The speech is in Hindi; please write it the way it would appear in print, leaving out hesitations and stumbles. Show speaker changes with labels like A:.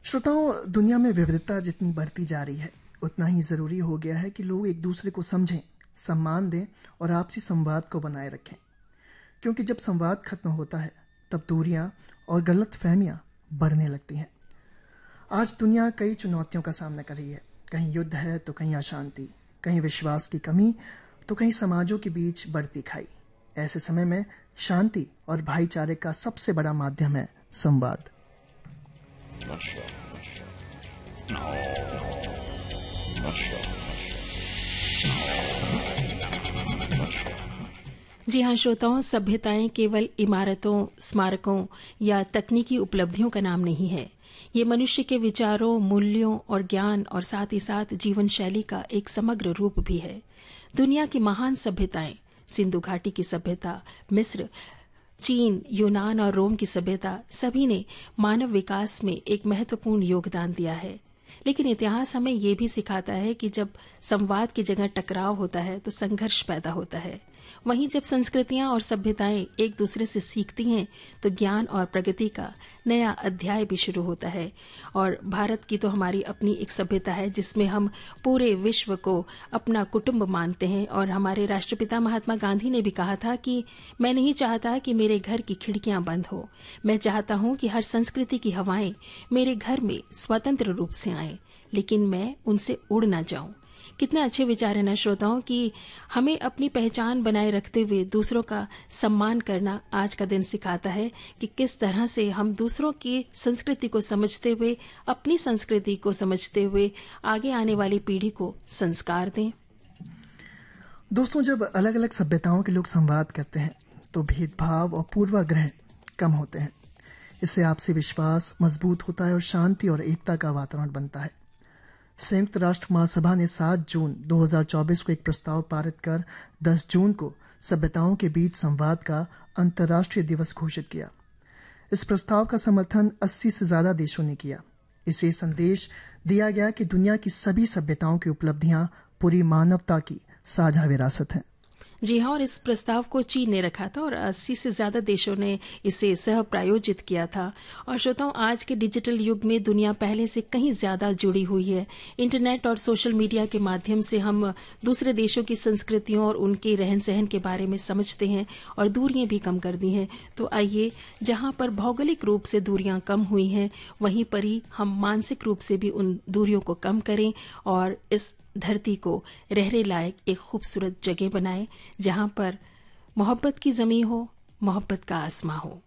A: श्रोताओं, दुनिया में विविधता जितनी बढ़ती जा रही है उतना ही ज़रूरी हो गया है कि लोग एक दूसरे को समझें, सम्मान दें और आपसी संवाद को बनाए रखें। क्योंकि जब संवाद खत्म होता है तब दूरियां और गलतफहमियां बढ़ने लगती हैं। आज दुनिया कई चुनौतियों का सामना कर रही है। कहीं युद्ध है तो कहीं अशांति, कहीं विश्वास की कमी तो कहीं समाजों के बीच बढ़ती खाई। ऐसे समय में शांति और भाईचारे का सबसे बड़ा माध्यम है संवाद।
B: जी हाँ श्रोताओं, सभ्यताएं केवल इमारतों, स्मारकों या तकनीकी उपलब्धियों का नाम नहीं है। ये मनुष्य के विचारों, मूल्यों और ज्ञान और साथ ही साथ जीवन शैली का एक समग्र रूप भी है। दुनिया की महान सभ्यताएं, सिंधु घाटी की सभ्यता, मिस्र, चीन, यूनान और रोम की सभ्यता, सभी ने मानव विकास में एक महत्वपूर्ण योगदान दिया है। लेकिन इतिहास हमें ये भी सिखाता है कि जब संवाद की जगह टकराव होता है तो संघर्ष पैदा होता है। वहीं जब संस्कृतियां और सभ्यताएं एक दूसरे से सीखती हैं तो ज्ञान और प्रगति का नया अध्याय भी शुरू होता है। और भारत की तो हमारी अपनी एक सभ्यता है जिसमें हम पूरे विश्व को अपना कुटुंब मानते हैं। और हमारे राष्ट्रपिता महात्मा गांधी ने भी कहा था कि मैं नहीं चाहता कि मेरे घर की खिड़कियां बंद हो, मैं चाहता हूं कि हर संस्कृति की हवाएं मेरे घर में स्वतंत्र रूप से आएं, लेकिन मैं उनसे उड़ ना जाऊं। कितने अच्छे विचार है ना श्रोताओं कि हमें अपनी पहचान बनाए रखते हुए दूसरों का सम्मान करना आज का दिन सिखाता है कि किस तरह से हम दूसरों की संस्कृति को समझते हुए, अपनी संस्कृति को समझते हुए आगे आने वाली पीढ़ी को संस्कार दें।
A: दोस्तों, जब अलग अलग सभ्यताओं के लोग संवाद करते हैं तो भेदभाव और पूर्वाग्रह कम होते हैं। इससे आपसी विश्वास मजबूत होता है और शांति और एकता का वातावरण बनता है। संयुक्त राष्ट्र महासभा ने 7 जून 2024 को एक प्रस्ताव पारित कर 10 जून को सभ्यताओं के बीच संवाद का अंतर्राष्ट्रीय दिवस घोषित किया। इस प्रस्ताव का समर्थन 80 से ज्यादा देशों ने किया। इसे संदेश दिया गया कि दुनिया की सभी सभ्यताओं की उपलब्धियां पूरी मानवता की साझा विरासत हैं।
B: जी हाँ, और इस प्रस्ताव को चीन ने रखा था और 80 से ज्यादा देशों ने इसे सह प्रायोजित किया था। और श्रोताओं, आज के डिजिटल युग में दुनिया पहले से कहीं ज्यादा जुड़ी हुई है। इंटरनेट और सोशल मीडिया के माध्यम से हम दूसरे देशों की संस्कृतियों और उनके रहन सहन के बारे में समझते हैं और दूरियां भी कम कर दी हैं। तो आइए, जहां पर भौगोलिक रूप से दूरियां कम हुई हैं वहीं पर ही हम मानसिक रूप से भी उन दूरियों को कम करें और इस धरती को रहने लायक एक खूबसूरत जगह बनाए जहां पर मोहब्बत की ज़मीं हो, मोहब्बत का आसमां हो।